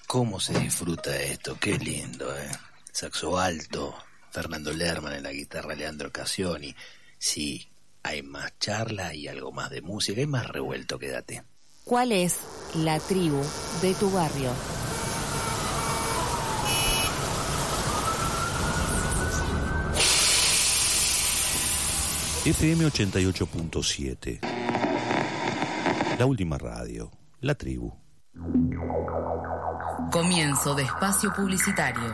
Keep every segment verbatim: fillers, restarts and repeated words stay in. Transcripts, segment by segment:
¿Cómo se disfruta de esto? Qué lindo, ¿eh? Saxo alto, Fernando Lerman en la guitarra, Leandro Cassioni. Sí, hay más charla y algo más de música, hay más revuelto, quédate. ¿Cuál es la tribu de tu barrio? F M ochenta y ocho punto siete. La última radio, la tribu. Comienzo de espacio publicitario.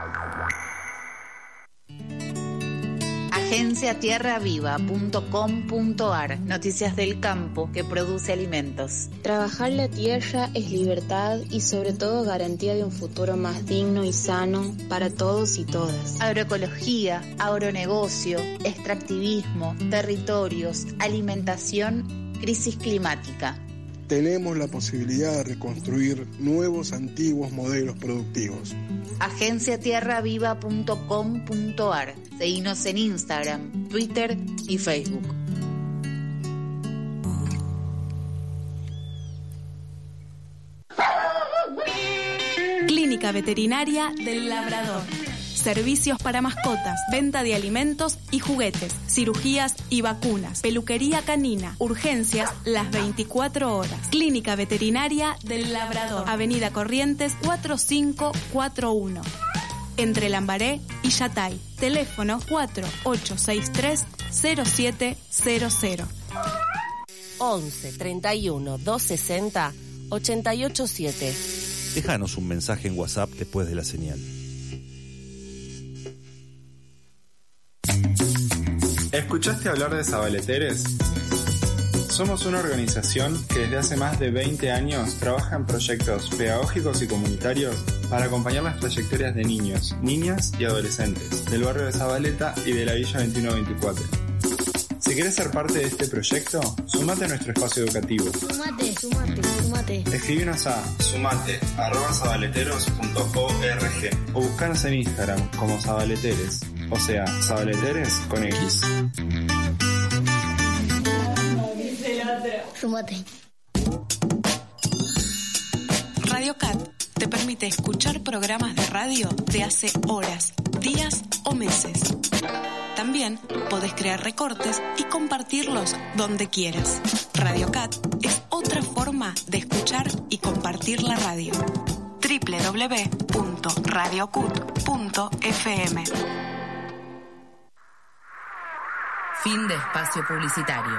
agencia tierra viva punto com punto ar. Noticias del campo que produce alimentos. Trabajar la tierra es libertad y sobre todo garantía de un futuro más digno y sano para todos y todas. Agroecología, agronegocio, extractivismo, territorios, alimentación, crisis climática. Tenemos la posibilidad de reconstruir nuevos antiguos modelos productivos. agencia tierra viva punto com punto ar. Seguinos en Instagram, Twitter y Facebook. Clínica Veterinaria del Labrador. Servicios para mascotas, venta de alimentos y juguetes, cirugías y vacunas, peluquería canina, urgencias las veinticuatro horas. Clínica Veterinaria del Labrador, Avenida Corrientes cuatro cinco cuatro uno. Entre Lambaré y Yatay. Teléfono cuatro ocho seis tres cero siete cero cero. once treinta y uno doscientos sesenta ochenta y ocho siete. Déjanos un mensaje en WhatsApp después de la señal. ¿Escuchaste hablar de Sabaleteres? Somos una organización que desde hace más de veinte años trabaja en proyectos pedagógicos y comunitarios para acompañar las trayectorias de niños, niñas y adolescentes del barrio de Zabaleta y de la Villa veintiuno veinticuatro. Si querés ser parte de este proyecto, sumate a nuestro espacio educativo. Sumate, sumate, sumate. Escribinos a sumate arroba sabaleteros punto org o buscanos en Instagram como Sabaleteres, o sea, Sabaleteres con X. Sumate. Radio Cat te permite escuchar programas de radio de hace horas, días o meses. También podés crear recortes y compartirlos donde quieras. Radio Cat es otra forma de escuchar y compartir la radio. doble u doble u doble u punto radio cut punto f m. Fin de espacio publicitario.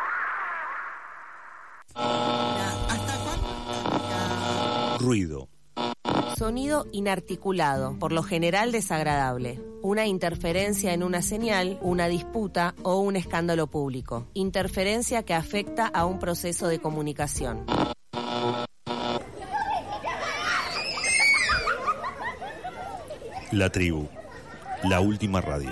Ruido. Sonido inarticulado, por lo general desagradable. Una interferencia en una señal, una disputa o un escándalo público. Interferencia que afecta a un proceso de comunicación. La tribu. La última radio.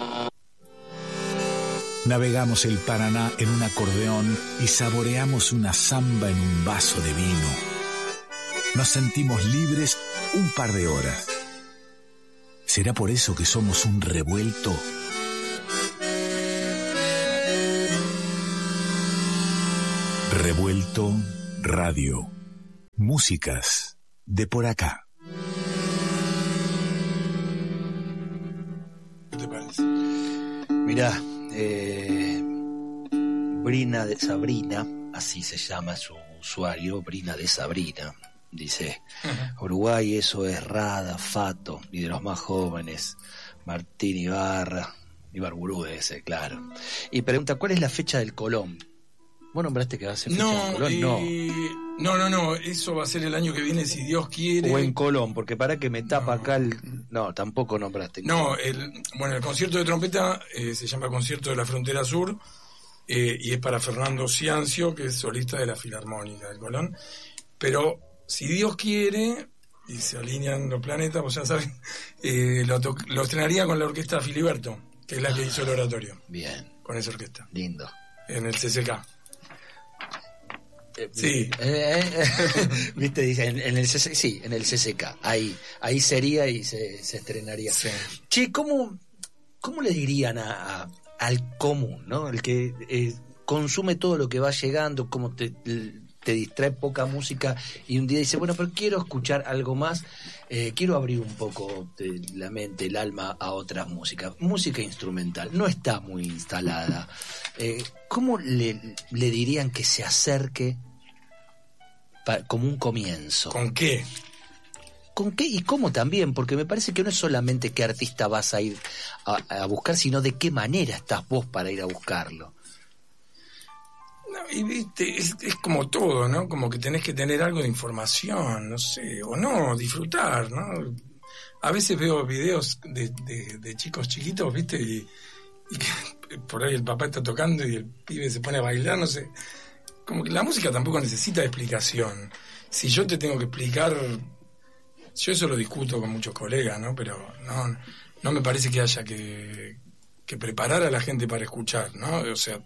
Navegamos el Paraná en un acordeón y saboreamos una samba en un vaso de vino. Nos sentimos libres un par de horas. ¿Será por eso que somos un revuelto? Revuelto Radio. Músicas de por acá. ¿Qué te parece? Mirá, eh, Brina de Sabrina, así se llama su usuario, Brina de Sabrina. Dice, uh-huh. Uruguay, eso es Rada, Fato, y de los más jóvenes, Martín Ibarra, Ibarburú ese, claro. Y pregunta, ¿cuál es la fecha del Colón? ¿Vos nombraste que va a ser fecha no, del Colón? Eh, no, no, no, eso va a ser el año que viene, si Dios quiere. O en Colón, porque para que me tapa no. acá el... No, tampoco nombraste. No, el, bueno, el concierto de trompeta eh, se llama Concierto de la Frontera Sur, eh, y es para Fernando Ciancio, que es solista de la Filarmónica del Colón, pero... Si Dios quiere, y se alinean los planetas, pues ya saben, eh, lo, to- lo estrenaría con la orquesta Filiberto, que es la que hizo el oratorio. Bien. Con esa orquesta. Lindo. En el C C K. Eh, sí. Eh, eh, Viste, dije, en, en el C C K, sí, en el C C K. Ahí, ahí sería y se, se estrenaría. Sí. Che, ¿cómo, cómo le dirían a, a, al común, ¿no? El que eh, consume todo lo que va llegando, como te... El, te distrae poca música y un día dices, bueno, pero quiero escuchar algo más, eh, quiero abrir un poco de la mente, el alma a otras músicas. Música instrumental no está muy instalada. Eh, ¿Cómo le, le dirían que se acerque pa, como un comienzo? ¿Con qué? ¿Con qué y cómo también? Porque me parece que no es solamente qué artista vas a ir a, a buscar, sino de qué manera estás vos para ir a buscarlo. No, y viste, es, es como todo, ¿no? Como que tenés que tener algo de información, no sé, o no, disfrutar, ¿no? A veces veo videos de, de, de chicos chiquitos, viste, y, y que por ahí el papá está tocando y el pibe se pone a bailar, no sé. Como que la música tampoco necesita explicación. Si yo te tengo que explicar... Yo eso lo discuto con muchos colegas, ¿no? Pero no, no me parece que haya que, que preparar a la gente para escuchar, ¿no? O sea,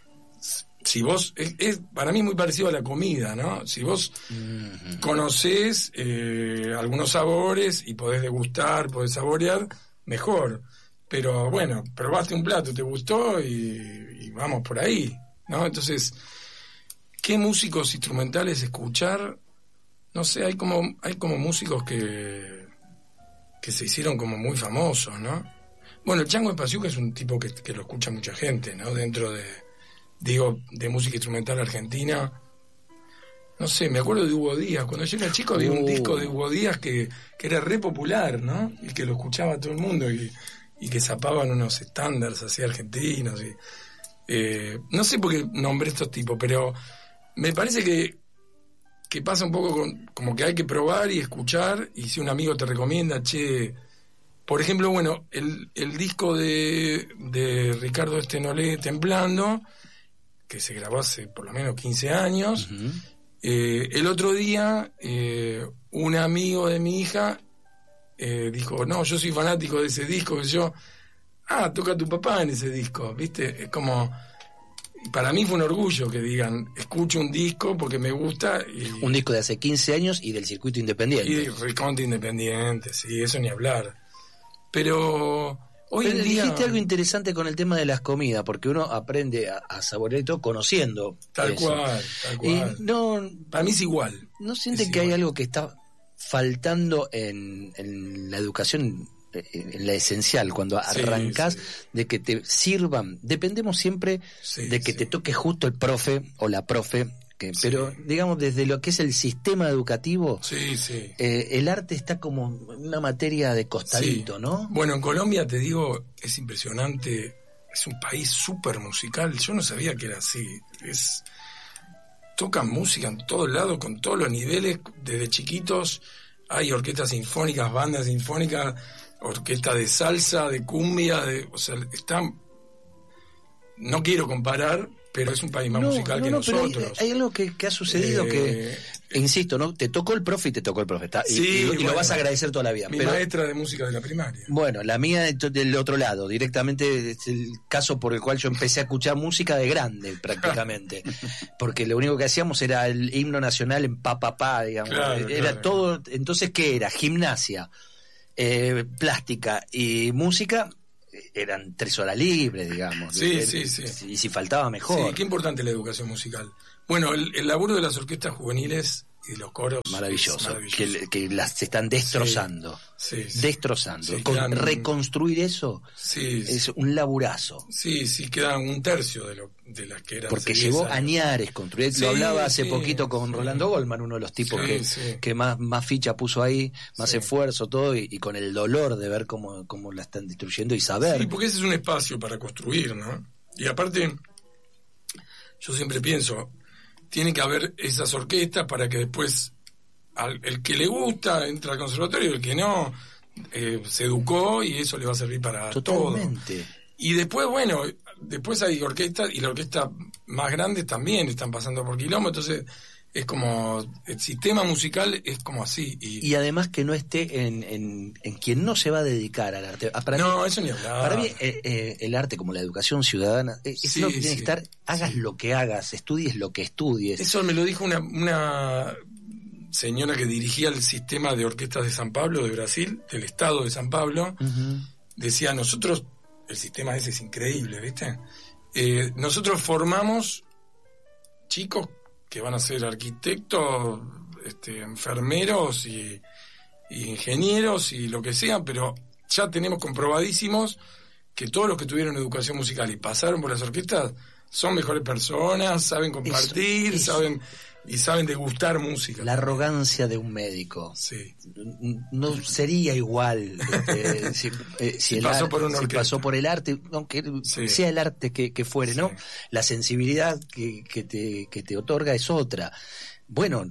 si vos... Es, es para mí muy parecido a la comida, ¿no? Si vos mm-hmm. conocés eh, algunos sabores y podés degustar, podés saborear, mejor. Pero bueno, probaste un plato, te gustó y, y vamos por ahí, ¿no? Entonces, ¿qué músicos instrumentales escuchar? No sé, hay como hay como músicos que que se hicieron como muy famosos, ¿no? Bueno, el Chango Espasiuca es un tipo que, que lo escucha mucha gente, ¿no? Dentro de, digo, de música instrumental argentina. No sé, me acuerdo de Hugo Díaz. Cuando yo era chico había uh. un disco de Hugo Díaz que, que era re popular, ¿no? Y que lo escuchaba todo el mundo y, y que zapaban unos estándares así argentinos. Y, eh, no sé por qué nombré estos tipos, pero me parece que que pasa un poco con, como que hay que probar y escuchar, y si un amigo te recomienda, che, por ejemplo, bueno, el, el disco de, de Ricardo Estenolé, Temblando, que se grabó hace por lo menos quince años, uh-huh. eh, el otro día eh, un amigo de mi hija eh, dijo, no, yo soy fanático de ese disco, que yo, ah, toca tu papá en ese disco, ¿viste? Es como... Para mí fue un orgullo que digan, escucho un disco porque me gusta. Y, un disco de hace quince años y del circuito independiente. Y del recontra independiente, sí, eso ni hablar. Pero hoy Pero en día... dijiste algo interesante con el tema de las comidas, porque uno aprende a, a saborear todo conociendo. Tal eso. cual, tal cual. Y no, para mí es igual. ¿No sienten es que igual. hay algo que está faltando en, en la educación, en la esencial, cuando sí, arrancás, sí. de que te sirvan? Dependemos siempre sí, de que sí. te toque justo el profe o la profe, que, sí. pero digamos desde lo que es el sistema educativo, sí, sí. Eh, el arte está como una materia de costadito, sí. ¿no? Bueno, en Colombia, te digo, es impresionante, es un país súper musical, yo no sabía que era así, es tocan música en todos lados, con todos los niveles, desde chiquitos hay orquestas sinfónicas, bandas sinfónicas, orquesta de salsa, de cumbia, de, o sea, están... No quiero comparar, pero es un país más no, musical no, que no, nosotros. Hay, hay algo que, que ha sucedido eh, que, insisto, ¿no? Te tocó el profe y te tocó el profe, está, sí, y, y, bueno, y lo vas a agradecer toda la vida. Mi pero, maestra de música de la primaria. Bueno, la mía del otro lado, directamente es el caso por el cual yo empecé a escuchar música de grande, prácticamente. Porque lo único que hacíamos era el himno nacional en pa, pa, pa, digamos. Claro, era claro. todo, entonces, ¿qué era? Gimnasia, eh, plástica y música. Eran tres horas libres, digamos. Sí, Era, sí, sí. Y si faltaba, mejor. Sí, qué importante la educación musical. Bueno, el, el laburo de las orquestas juveniles y de los coros maravilloso, maravilloso. Que, que las están destrozando. Sí, sí, destrozando. sí, Con quedan, reconstruir eso sí, es un laburazo. Sí, sí, quedan un tercio de, lo, de las que eran. Porque llevó añares construir. Sí, lo hablaba hace sí, poquito con sí. Rolando Goldman, uno de los tipos sí, que, sí. que más, más ficha puso ahí, más sí. esfuerzo, todo, y, y con el dolor de ver cómo, cómo la están destruyendo y saber. Sí, porque ese es un espacio para construir, ¿no? Y aparte, yo siempre pienso, tiene que haber esas orquestas para que después al, el que le gusta entra al conservatorio, el que no eh, se educó y eso le va a servir para Totalmente. todo. Y después, bueno, después hay orquestas y las orquestas más grandes también están pasando por quilombo, entonces es como el sistema musical es como así. Y, y además que no esté en, en, en quien no se va a dedicar al arte. Para no, mí, eso ni hablar. Para mí eh, eh, el arte, como la educación ciudadana, es sí, lo que tiene sí, que estar, hagas sí. lo que hagas, estudies lo que estudies. Eso me lo dijo una, una señora que dirigía el sistema de orquestas de San Pablo, de Brasil, del estado de San Pablo. Uh-huh. Decía, nosotros, el sistema ese es increíble, ¿viste? Eh, nosotros formamos chicos que van a ser arquitectos, este, enfermeros y, y ingenieros y lo que sea, pero ya tenemos comprobadísimos que todos los que tuvieron educación musical y pasaron por las orquestas son mejores personas, saben compartir, eso, eso. saben y saben degustar música. La arrogancia de un médico. Sí. No sería igual este, si, eh, si, si, el pasó ar, por una si pasó por el arte, aunque sí. sea el arte que, que fuere, sí. ¿no? La sensibilidad que, que, te, que te otorga es otra. Bueno,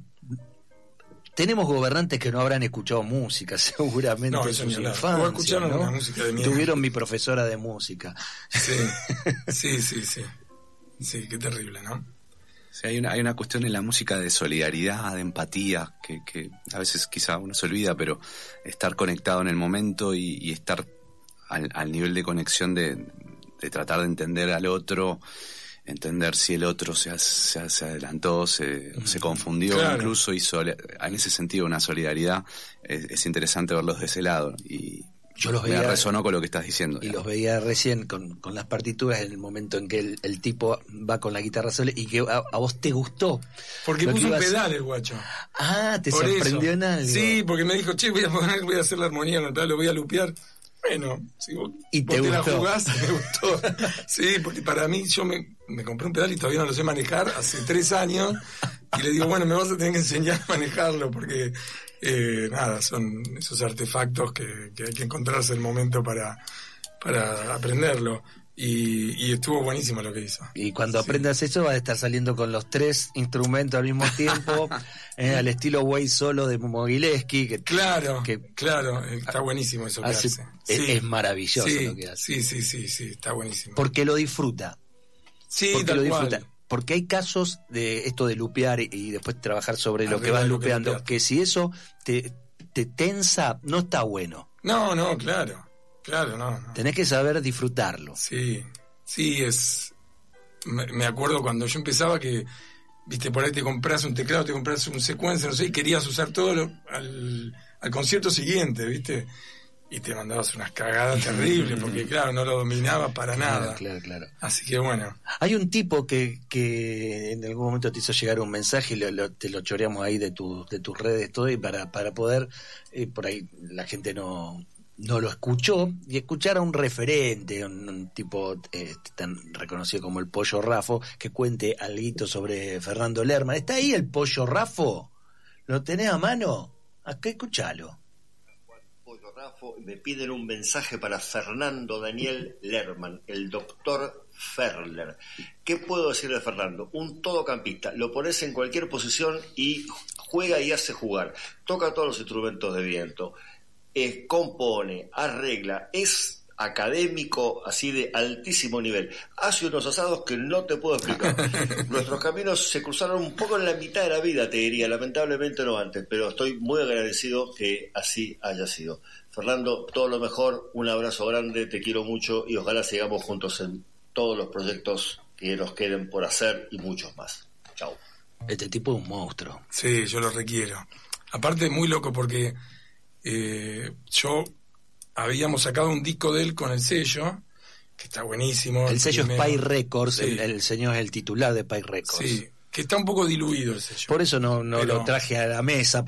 tenemos gobernantes que no habrán escuchado música, seguramente, no, en sus infancias, escucharon ¿no? una música de mierda. Tuvieron mi profesora de música. Sí, sí, sí, sí. Sí, qué terrible, ¿no? Sí, hay una, hay una cuestión en la música de solidaridad, de empatía, que, que a veces quizá uno se olvida, pero estar conectado en el momento y, y estar al, al nivel de conexión de, de tratar de entender al otro, entender si el otro se, se, se adelantó, se, se confundió, claro. incluso hizo, en ese sentido, una solidaridad. Es, es interesante verlos de ese lado y yo los me veía, resonó con lo que estás diciendo. Y digamos. los veía recién con, con las partituras en el momento en que el, el tipo va con la guitarra sola y que a, a vos te gustó. Porque puso un pedal el guacho. Ah, te Por sorprendió eso. en algo. Sí, porque me dijo, che, voy a poner, voy a hacer la armonía en el pedal, lo voy a lupear. Bueno, si vos, y vos te, te gustó. la jugás, me gustó. Sí, porque para mí, yo me, me compré un pedal y todavía no lo sé manejar hace tres años. Y le digo, bueno, me vas a tener que enseñar a manejarlo porque... Eh, nada, son esos artefactos que, que hay que encontrarse el momento para, para aprenderlo. Y, y estuvo buenísimo lo que hizo. Y cuando sí. aprendas eso vas a estar saliendo con los tres instrumentos al mismo tiempo, eh, al estilo Way Solo de Mogilevsky. Que, claro, que, claro, está buenísimo eso hace, que hace. Es, Sí. es maravilloso sí, lo que hace. Sí, sí, sí, sí, está buenísimo. Porque lo disfruta. Sí, porque tal lo disfruta. cual. Porque hay casos de esto de lupear y, y después trabajar sobre Arriba lo que vas lupeando, que, que si eso te, te tensa, no está bueno. No, no, claro, claro, no, no. Tenés que saber disfrutarlo. Sí, sí, es... Me, me acuerdo cuando yo empezaba que, viste, por ahí te compras un teclado, te compras un secuencia, no sé, y querías usar todo lo, al, al concierto siguiente, viste, y te mandabas unas cagadas terribles, porque claro, no lo dominaba para nada. Claro, claro, claro. Así que bueno. Hay un tipo que, que en algún momento te hizo llegar un mensaje y lo, lo, te lo choreamos ahí de, tu, de tus redes, todo, y para, para poder, eh, por ahí la gente no, no lo escuchó, y escuchar a un referente, un, un tipo eh, tan reconocido como el Pollo Raffo, que cuente algo sobre Fernando Lerman. ¿Está ahí el Pollo Raffo? ¿Lo tenés a mano? Acá escuchalo. Me piden un mensaje para Fernando Daniel Lerman, el doctor Ferler. ¿Qué puedo decir de Fernando? Un todocampista. Lo pones en cualquier posición y juega y hace jugar. Toca todos los instrumentos de viento. Eh, compone, arregla. Es académico así de altísimo nivel. Hace unos asados que no te puedo explicar. Nuestros caminos se cruzaron un poco en la mitad de la vida, te diría. Lamentablemente no antes, pero estoy muy agradecido que así haya sido. Fernando, todo lo mejor, un abrazo grande, te quiero mucho y ojalá sigamos juntos en todos los proyectos que nos queden por hacer y muchos más. Chao. Este tipo es un monstruo. Sí, yo lo requiero. Aparte, muy loco porque eh, yo habíamos sacado un disco de él con el sello, que está buenísimo. El sello primero. es Pie Records, Sí. el, el señor es el titular de Pie Records. Sí, que está un poco diluido el sello. Por eso no, no Pero... lo traje a la mesa.